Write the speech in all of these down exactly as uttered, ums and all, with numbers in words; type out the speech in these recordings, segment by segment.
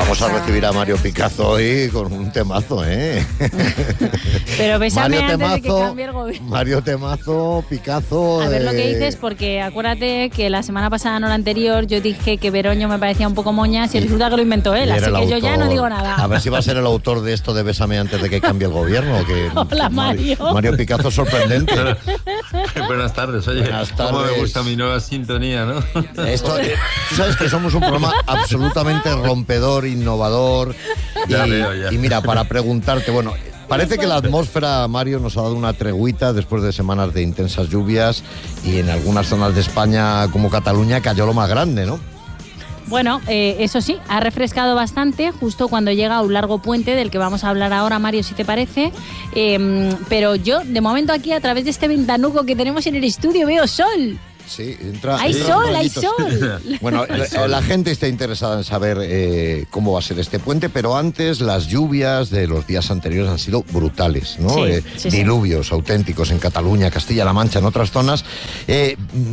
Vamos a recibir a Mario Picazo hoy con un temazo, ¿eh? Pero bésame Mario antes temazo, de que cambie el gobierno. Mario Temazo, Picazo... A ver lo que eh... dices, porque acuérdate que la semana pasada, no la anterior, yo dije que Veroño me parecía un poco moñas y resulta que lo inventó él, así que autor. yo ya no digo nada. A ver si va a ser el autor de esto de Bésame antes de que cambie el gobierno. Que, Hola, Mario. Mario Picazo sorprendente. Buenas tardes, oye. Buenas tardes. Cómo me gusta mi nueva sintonía, ¿no? Esto, tú sabes que somos un programa absolutamente rompedor, innovador. Ya y, veo, ya. y mira, para preguntarte, bueno, parece que la atmósfera, Mario, nos ha dado una tregüita después de semanas de intensas lluvias y en algunas zonas de España, como Cataluña, cayó lo más grande, ¿no? Bueno, eh, eso sí, ha refrescado bastante justo cuando llega un largo puente del que vamos a hablar ahora, Mario, si te parece. Eh, pero yo, de momento aquí, a través de este ventanuco que tenemos en el estudio, veo sol. Sí, entra, ¡Hay entra sol, hay rayitos. sol! Bueno, la, la gente está interesada en saber eh, cómo va a ser este puente, pero antes las lluvias de los días anteriores han sido brutales, ¿no? Sí, Eh, sí, sí. diluvios auténticos en Cataluña, Castilla-La Mancha, en otras zonas, eh,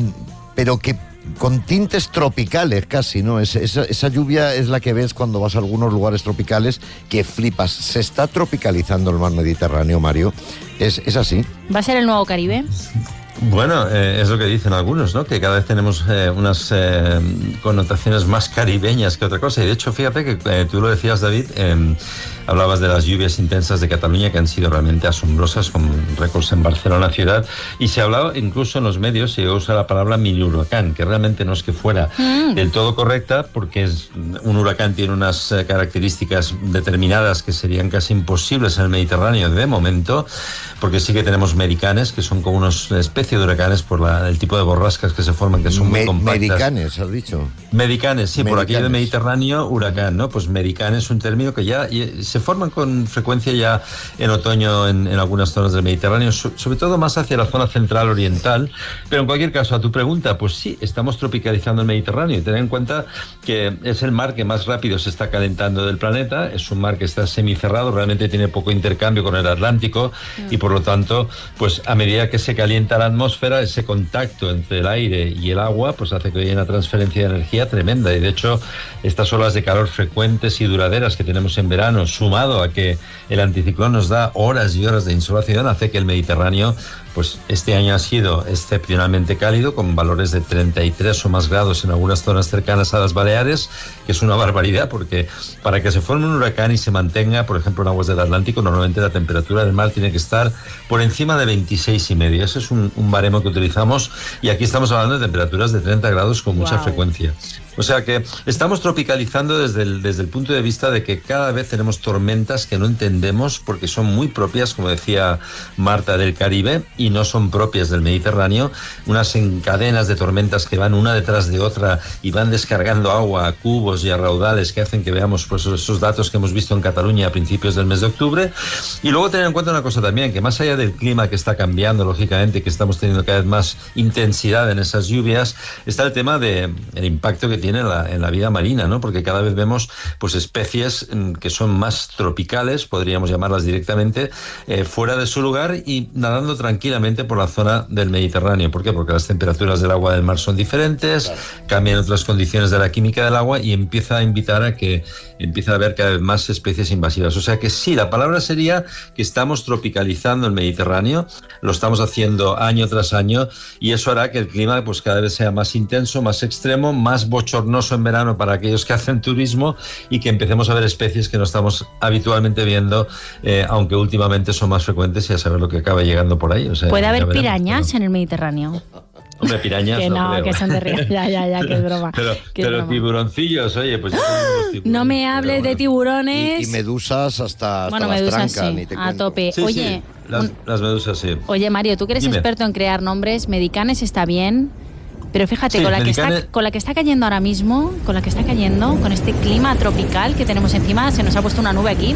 pero que con tintes tropicales casi, ¿no? Es, esa, esa lluvia es la que ves cuando vas a algunos lugares tropicales que flipas. Se está tropicalizando el mar Mediterráneo, Mario. ¿Es, es así? ¿Va a ser el nuevo Caribe? Bueno, eh, es lo que dicen algunos, ¿no? Que cada vez tenemos eh, unas eh, connotaciones más caribeñas que otra cosa. Y de hecho, fíjate que eh, tú lo decías, David, eh, hablabas de las lluvias intensas de Cataluña que han sido realmente asombrosas, con récords en Barcelona ciudad. Y se hablaba incluso en los medios, se usa la palabra mini huracán, que realmente no es que fuera mm. del todo correcta, porque es, un huracán tiene unas eh, características determinadas que serían casi imposibles en el Mediterráneo de momento, porque sí que tenemos medicanes, que son como unos especies de huracanes por la, el tipo de borrascas que se forman, que son Me, muy compactas. Medicanes, has dicho. Medicanes, sí, Medicanes. Por aquí del Mediterráneo, huracán, ¿no? Pues medicán es un término que ya, ya se forman con frecuencia ya en otoño en, en algunas zonas del Mediterráneo, so, sobre todo más hacia la zona central oriental. Pero en cualquier caso, a tu pregunta, pues sí, estamos tropicalizando el Mediterráneo y ten en cuenta que es el mar que más rápido se está calentando del planeta, es un mar que está semicerrado, realmente tiene poco intercambio con el Atlántico mm. y por lo tanto, pues a medida que se calienta la atmósfera, ese contacto entre el aire y el agua, pues hace que haya una transferencia de energía tremenda. Y de hecho, estas olas de calor frecuentes y duraderas que tenemos en verano, sumado a que el anticiclón nos da horas y horas de insolación, hace que el Mediterráneo, pues este año ha sido excepcionalmente cálido, con valores de treinta y tres o más grados en algunas zonas cercanas a las Baleares, que es una barbaridad, porque para que se forme un huracán y se mantenga, por ejemplo, en aguas del Atlántico, normalmente la temperatura del mar tiene que estar por encima de veintiséis y medio. Ese es un, un baremo que utilizamos, y aquí estamos hablando de temperaturas de treinta grados con mucha wow. frecuencia. O sea que estamos tropicalizando desde el, desde el punto de vista de que cada vez tenemos tormentas que no entendemos porque son muy propias, como decía Marta, del Caribe y no son propias del Mediterráneo. Unas encadenas de tormentas que van una detrás de otra y van descargando agua a cubos y a raudales que hacen que veamos pues, esos datos que hemos visto en Cataluña a principios del mes de octubre. Y luego tener en cuenta una cosa también, que más allá del clima que está cambiando, lógicamente, que estamos teniendo cada vez más intensidad en esas lluvias, está el tema del impacto que tiene en la, en la vida marina, ¿no? Porque cada vez vemos pues especies que son más tropicales, podríamos llamarlas directamente, eh, fuera de su lugar y nadando tranquilamente por la zona del Mediterráneo. ¿Por qué? Porque las temperaturas del agua del mar son diferentes, claro. cambian otras condiciones de la química del agua y empieza a invitar a que empieza a haber cada vez más especies invasivas. O sea que sí, la palabra sería que estamos tropicalizando el Mediterráneo, lo estamos haciendo año tras año y eso hará que el clima pues cada vez sea más intenso, más extremo, más bochornoso en verano para aquellos que hacen turismo y que empecemos a ver especies que no estamos habitualmente viendo, eh, aunque últimamente son más frecuentes y a saber lo que acaba llegando por ahí. O sea, ¿puede haber veremos, pirañas pero... en el Mediterráneo? Hombre, pirañas que no, no que son de río. Ya, ya, ya, que es broma. Pero, que pero broma. tiburoncillos, oye, pues... Tiburones, no me hables bueno. de tiburones. Y, y medusas hasta, hasta bueno, las medusas trancas, sí, ni te a cuento. tope. Sí, oye... Sí, las, un... las medusas, sí. Oye, Mario, tú que eres Dime. experto en crear nombres, medicanes está bien, pero fíjate, sí, con, la medicane... que está, con la que está cayendo ahora mismo, con la que está cayendo, con este clima tropical que tenemos encima, se nos ha puesto una nube aquí.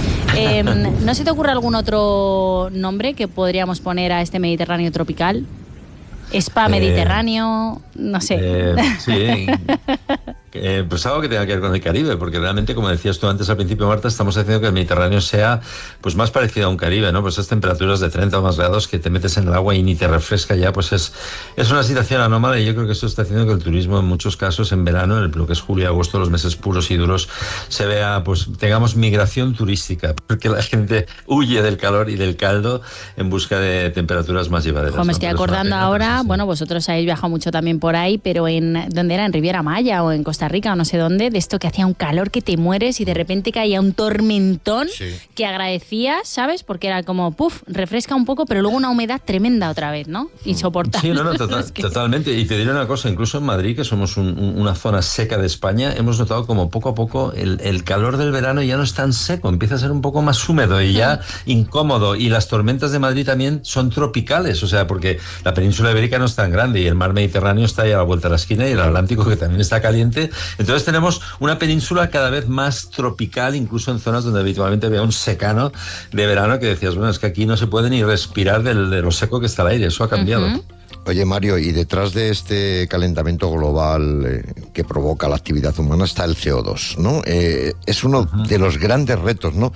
Eh, ¿No se te ocurre algún otro nombre que podríamos poner a este Mediterráneo tropical? Spa eh, Mediterráneo, no sé. Eh, sí. Eh, pues algo que tenga que ver con el Caribe, porque realmente, como decías tú antes al principio, Marta, estamos haciendo que el Mediterráneo sea pues más parecido a un Caribe, ¿no? Pues esas temperaturas de treinta o más grados que te metes en el agua y ni te refresca ya, pues es, es una situación anómala, y yo creo que esto está haciendo que el turismo en muchos casos en verano, en lo que es julio y agosto, los meses puros y duros, se vea, pues tengamos migración turística, porque la gente huye del calor y del caldo en busca de temperaturas más llevaderas. Jo, me estoy ¿no? acordando pena, ahora, sí, sí. bueno, vosotros habéis viajado mucho también por ahí, pero en, ¿dónde era? En Riviera Maya o en Costa Rica o no sé dónde, de esto que hacía un calor que te mueres y de repente caía un tormentón Sí. que agradecías, ¿sabes? Porque era como, puf, refresca un poco, pero luego una humedad tremenda otra vez, ¿no? Insoportable. Sí, no, no, total, Es que... totalmente. Y te diré una cosa, incluso en Madrid, que somos un, un, una zona seca de España, hemos notado como poco a poco el, el calor del verano ya no es tan seco, empieza a ser un poco más húmedo y ya incómodo. Y las tormentas de Madrid también son tropicales, o sea, porque la península ibérica no es tan grande y el mar Mediterráneo está ahí a la vuelta de la esquina y el Atlántico, que también está caliente. Entonces tenemos una península cada vez más tropical, incluso en zonas donde habitualmente había un secano de verano que decías, bueno, es que aquí no se puede ni respirar del, de lo seco que está el aire, eso ha cambiado. Uh-huh. Oye, Mario, y detrás de este calentamiento global eh, que provoca la actividad humana está el C O dos, ¿no? Eh, es uno uh-huh. de los grandes retos, ¿no?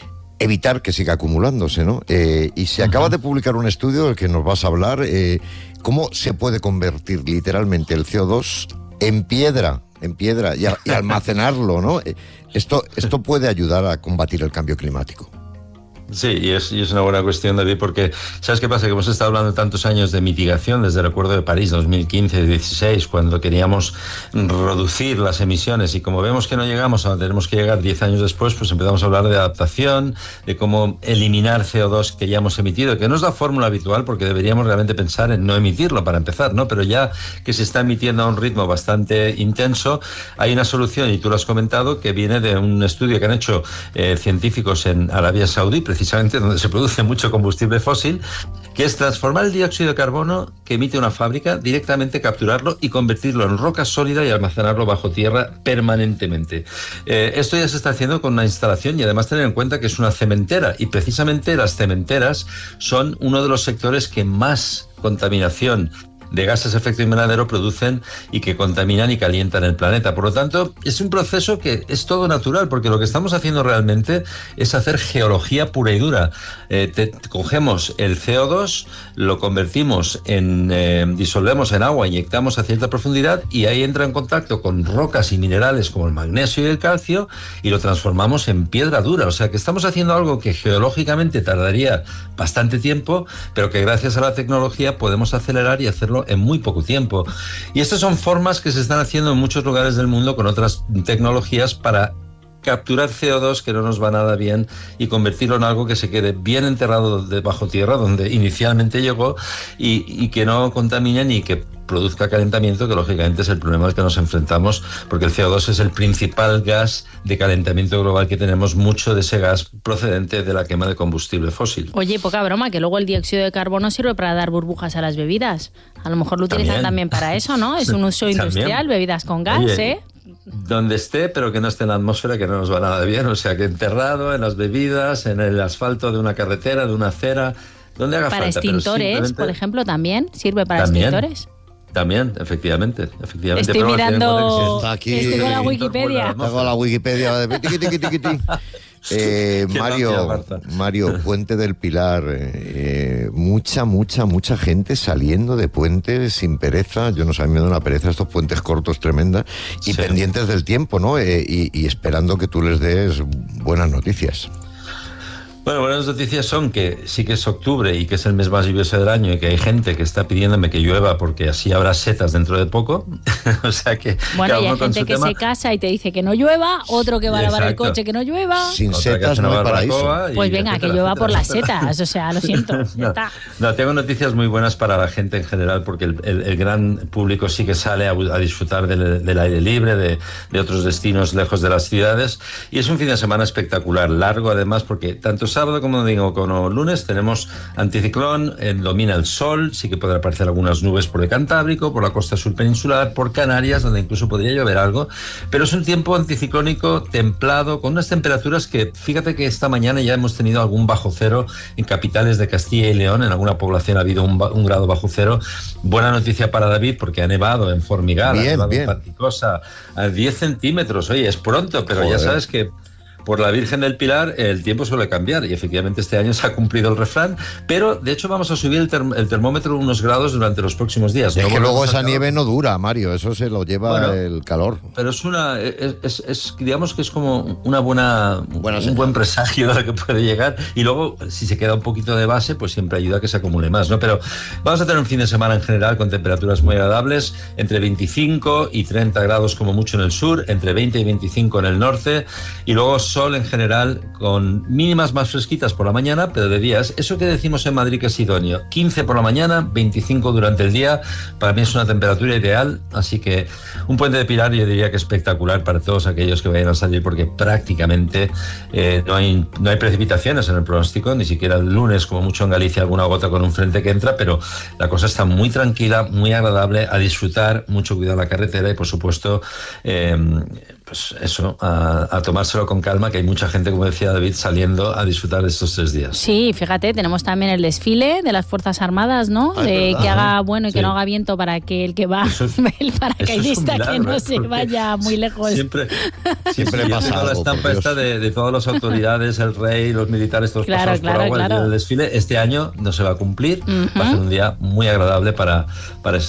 Evitar que siga acumulándose, ¿no? Eh, y se uh-huh. acaba de publicar un estudio del que nos vas a hablar, eh, cómo se puede convertir literalmente el C O dos en piedra, en piedra, y, a, y almacenarlo, ¿no? Esto, esto puede ayudar a combatir el cambio climático. Sí, y es, y es una buena cuestión, David, porque ¿sabes qué pasa? Que hemos estado hablando tantos años de mitigación desde el Acuerdo de París dos mil quince dieciséis, cuando queríamos reducir las emisiones, y como vemos que no llegamos a donde tenemos que llegar diez años después, pues empezamos a hablar de adaptación, de cómo eliminar C O dos que ya hemos emitido, que no es la fórmula habitual, porque deberíamos realmente pensar en no emitirlo para empezar, ¿no? Pero ya que se está emitiendo a un ritmo bastante intenso, hay una solución, y tú lo has comentado, que viene de un estudio que han hecho eh, científicos en Arabia Saudí, precisamente precisamente donde se produce mucho combustible fósil, que es transformar el dióxido de carbono que emite una fábrica, directamente capturarlo y convertirlo en roca sólida y almacenarlo bajo tierra permanentemente. Eh, esto ya se está haciendo con una instalación, y además tener en cuenta que es una cementera, y precisamente las cementeras son uno de los sectores que más contaminación de gases de efecto invernadero producen y que contaminan y calientan el planeta. Por lo tanto, es un proceso que es todo natural, porque lo que estamos haciendo realmente es hacer geología pura y dura. Eh, te, cogemos el C O dos, lo convertimos en, eh, disolvemos en agua, inyectamos a cierta profundidad, y ahí entra en contacto con rocas y minerales como el magnesio y el calcio, y lo transformamos en piedra dura. O sea que estamos haciendo algo que geológicamente tardaría bastante tiempo, pero que gracias a la tecnología podemos acelerar y hacerlo en muy poco tiempo. Y estas son formas que se están haciendo en muchos lugares del mundo con otras tecnologías para capturar C O dos que no nos va nada bien y convertirlo en algo que se quede bien enterrado debajo tierra, donde inicialmente llegó, y, y que no contamine ni que produzca calentamiento, que lógicamente es el problema al que nos enfrentamos, porque el C O dos es el principal gas de calentamiento global que tenemos, mucho de ese gas procedente de la quema de combustible fósil. Oye, poca broma, que luego el dióxido de carbono sirve para dar burbujas a las bebidas. A lo mejor lo utilizan también, también para eso, ¿no? Es un uso industrial, también. Bebidas con gas, Oye, ¿eh? Donde esté, pero que no esté en la atmósfera, que no nos va nada bien. O sea, que enterrado en las bebidas, en el asfalto de una carretera, de una acera, donde haga para falta. Para extintores, simplemente... por ejemplo, también sirve para ¿También? extintores. También, efectivamente, efectivamente. Estoy pero mirando, está aquí, estoy con la Wikipedia. Tengo la Wikipedia de tiqui, tiqui, tiqui, tiqui. Eh, Mario, Mario, Puente del Pilar, eh, mucha, mucha, mucha gente saliendo de puentes sin pereza. Yo no sé, a mí me da una pereza estos puentes cortos tremenda, y sí. pendientes del tiempo, ¿no? Eh, y, y esperando que tú les des buenas noticias. Bueno, buenas noticias son que sí que es octubre y que es el mes más lluvioso del año, y que hay gente que está pidiéndome que llueva porque así habrá setas dentro de poco. O sea que... Bueno, y hay gente que tema... se casa y te dice que no llueva, otro que va a lavar Exacto. el coche que no llueva. Sin Otra setas no hay paraíso. Pues venga, que llueva por las setas, o sea, lo siento. no, ya está. no, tengo noticias muy buenas para la gente en general, porque el, el, el gran público sí que sale a, a disfrutar del, del aire libre, de, de otros destinos lejos de las ciudades, y es un fin de semana espectacular, largo además, porque tanto sábado, como digo, como lunes, tenemos anticiclón, eh, domina el sol, sí que podrá aparecer algunas nubes por el Cantábrico, por la costa sur peninsular, por Canarias, donde incluso podría llover algo, pero es un tiempo anticiclónico templado, con unas temperaturas que, fíjate que esta mañana ya hemos tenido algún bajo cero en capitales de Castilla y León, en alguna población ha habido un, un grado bajo cero. Buena noticia para David, porque ha nevado en Formigal, bien, ha nevado bien. en Panticosa, a diez centímetros, oye, es pronto, pero Joder. Ya sabes que por la Virgen del Pilar el tiempo suele cambiar y efectivamente este año se ha cumplido el refrán, pero de hecho vamos a subir el, term el termómetro unos grados durante los próximos días. Es no que luego esa calor. nieve no dura, Mario, eso se lo lleva bueno, el calor. Pero es una, es, es, es digamos que es como una buena, buena un señal. buen presagio de lo que puede llegar, y luego si se queda un poquito de base, pues siempre ayuda a que se acumule más, ¿no? Pero vamos a tener un fin de semana en general con temperaturas muy agradables, entre veinticinco y treinta grados como mucho en el sur, entre veinte y veinticinco en el norte, y luego sol en general con mínimas más fresquitas por la mañana, pero de días, eso que decimos en Madrid que es idóneo, quince por la mañana, veinticinco durante el día, para mí es una temperatura ideal, así que un puente de Pilar yo diría que espectacular para todos aquellos que vayan a salir, porque prácticamente eh, no hay, no hay precipitaciones en el pronóstico, ni siquiera el lunes, como mucho en Galicia, alguna gota con un frente que entra, pero la cosa está muy tranquila, muy agradable, a disfrutar, mucho cuidado en la carretera y por supuesto eh, pues eso, a, a tomárselo con calma, que hay mucha gente, como decía David, saliendo a disfrutar de estos tres días. Sí, fíjate, tenemos también el desfile de las Fuerzas Armadas, ¿no? Ah, de que haga bueno y que sí. no haga viento para que el que va, eso es, el paracaidista, milagro, que no se vaya muy lejos. Siempre, siempre pasa algo, la estampa esta de, de todas las autoridades, el rey, los militares, todos claro, pasados claro, por agua, claro. el día del desfile. Este año no se va a cumplir, uh-huh. va a ser un día muy agradable para, para,